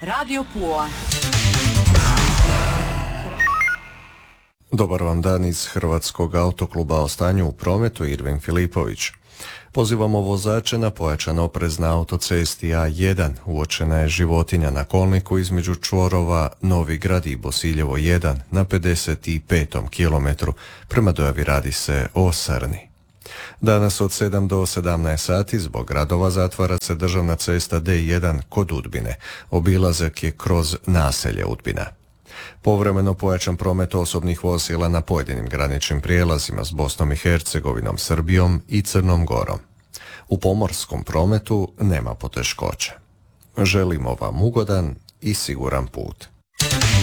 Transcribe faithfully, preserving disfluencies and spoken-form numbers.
Radio Pula. Dobar vam dan iz Hrvatskog autokluba. O stanju u prometu Irvin Filipović. Pozivamo vozače na pojačan oprez na autocesti A jedan. Uočena je životinja na kolniku između čvorova Novi Grad i Bosiljevo jedan na pedeset petom kilometru. Prema dojavi radi se o srni. Danas od sedam do sedamnaest sati zbog radova zatvara se državna cesta D jedan kod Udbine. Obilazak je kroz naselje Udbina. Povremeno pojačan promet osobnih vozila na pojedinim graničnim prijelazima s Bosnom i Hercegovinom, Srbijom i Crnom Gorom. U pomorskom prometu nema poteškoća. Želimo vam ugodan i siguran put.